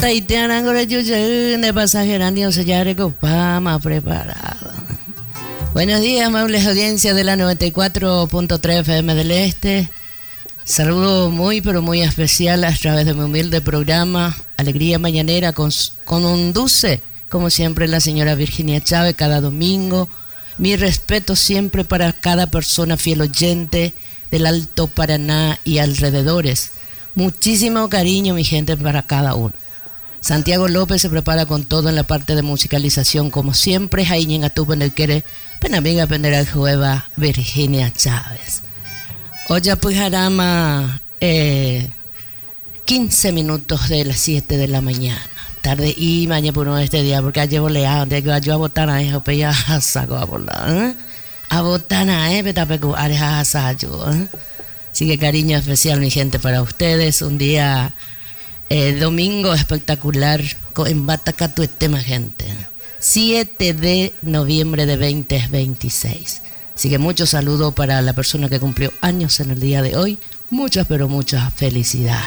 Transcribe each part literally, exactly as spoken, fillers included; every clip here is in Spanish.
Taitiana con el de pasajera, Dios se ya recopama preparado. Buenos días, amables audiencias de la noventa y cuatro punto tres F M del Este. Saludo muy, pero muy especial a través de mi humilde programa Alegría Mañanera, con, con un dulce, como siempre, la señora Virginia Chávez, cada domingo. Mi respeto siempre para cada persona fiel oyente del Alto Paraná y alrededores. Muchísimo cariño, mi gente, para cada uno. Santiago López se prepara con todo en la parte de musicalización, como siempre. Jaíñen atupo en el quere, pena amiga pendera jueva Virginia Chávez. Oya pues jarama, eh, quince minutos de las siete de la mañana. Tarde y mañana por uno este día, porque ayer voleado, de que yo a votar a eso, pero ya saco a volar, ¿eh? A votar a eso, pero tampoco a dejar yo, ¿eh? Así que cariño especial, mi gente, para ustedes. Un día eh, domingo espectacular en Batacatu, tema, gente. siete de noviembre de veinte veintiséis. Así que muchos saludos para la persona que cumplió años en el día de hoy. Muchas, pero muchas felicidades.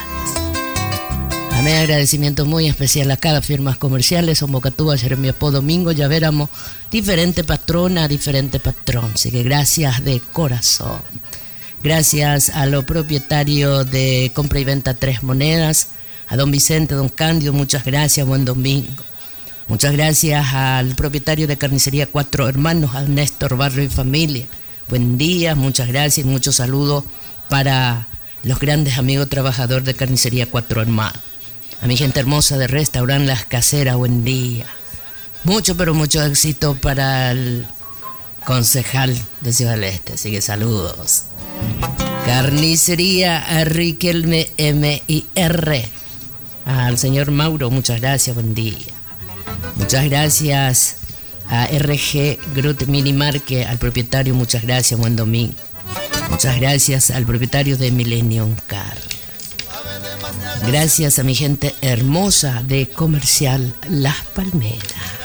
A mi agradecimiento muy especial a cada firmas comerciales, son Bocatúa, Jeremíapo, Domingo, ya veramos, diferente patrona, diferente patrón. Así que gracias de corazón. Gracias a los propietarios de Compra y Venta Tres Monedas, a don Vicente, don Cándido, muchas gracias, buen domingo. Muchas gracias al propietario de Carnicería Cuatro Hermanos, a Néstor Barrio y familia. Buen día, muchas gracias y muchos saludos para los grandes amigos trabajadores de Carnicería Cuatro Hermanos. A mi gente hermosa de Restaurant Las Caseras, buen día. Mucho, pero mucho éxito para el concejal de Ciudad del Este, así que saludos. Carnicería Riquelme M I R. Al señor Mauro, muchas gracias, buen día. Muchas gracias a R G Grut Minimarque, al propietario, muchas gracias, buen domingo. Muchas gracias al propietario de Millennium Car. Gracias a mi gente hermosa de Comercial Las Palmeras.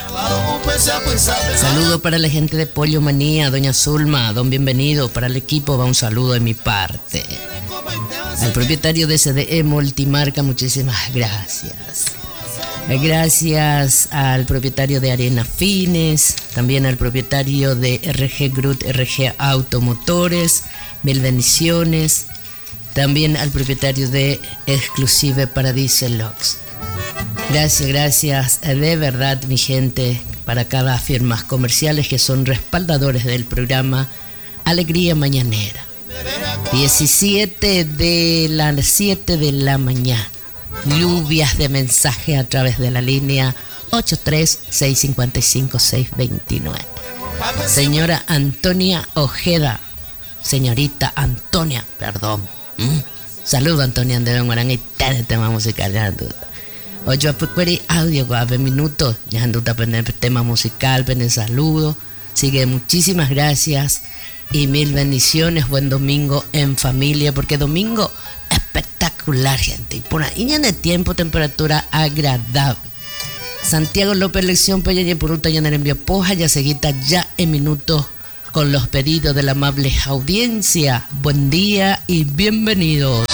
Saludo para la gente de Pollo Manía, doña Zulma, don bienvenido. Para el equipo va un saludo de mi parte. Al propietario de C D E Multimarca, muchísimas gracias. Gracias al propietario de Arena Fines, también al propietario de R G Grut, R G Automotores, mil bendiciones. También al propietario de Exclusive Paradise Lux. Gracias, gracias de verdad, mi gente, para cada firmas comerciales que son respaldadores del programa Alegría Mañanera. diecisiete de las siete de la mañana. Lluvias de mensaje a través de la línea ocho tres seis cinco cinco seis dos nueve. Señora Antonia Ojeda. Señorita Antonia, perdón. ¿Mm? Saludo, Antonia, de Guarán y tal tema musical. Ya ocho apuqueri audio, nueve minutos. Ya anduta el tema musical, el saludo. Así que muchísimas gracias y mil bendiciones. Buen domingo en familia, porque domingo espectacular, gente. Y por ahí en el tiempo, temperatura agradable. Santiago López, lección Peña Puruta, ya en el envío Poja, ya seguita ya en minutos con los pedidos de la amable audiencia. Buen día y bienvenidos.